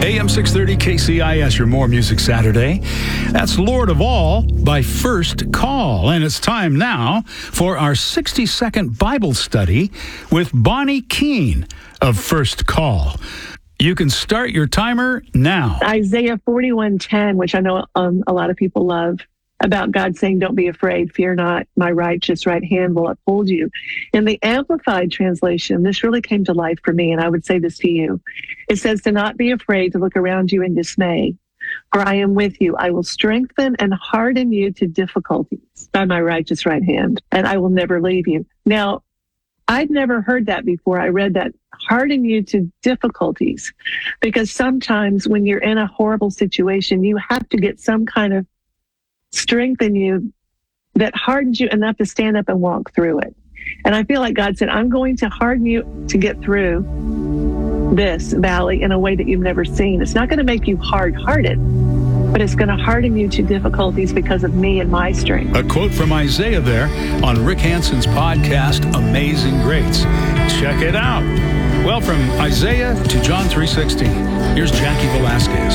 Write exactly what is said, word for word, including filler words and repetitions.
A M six thirty K C I S, your More Music Saturday. That's Lord of All by First Call. And it's time now for our sixty-second Bible study with Bonnie Keene of First Call. You can start your timer now. Isaiah forty-one ten, which I know um, a lot of people love, about God saying, "Don't be afraid, fear not, my righteous right hand will uphold you." In the Amplified translation, this really came to life for me, and I would say this to you. It says, "Do not be afraid to look around you in dismay, for I am with you. I will strengthen and harden you to difficulties by my righteous right hand, and I will never leave you." Now, I'd never heard that before. I read that, harden you to difficulties, because sometimes when you're in a horrible situation, you have to get some kind of strength in you that hardens you enough to stand up and walk through it. And I feel like God said, I'm going to harden you to get through this valley in a way that you've never seen. It's not going to make you hard-hearted, but it's going to harden you to difficulties because of me and my strength. A quote from Isaiah there on Rick Hansen's podcast, Amazing Grace. Check it out. Well, from Isaiah to John three sixteen, here's Jackie Velasquez.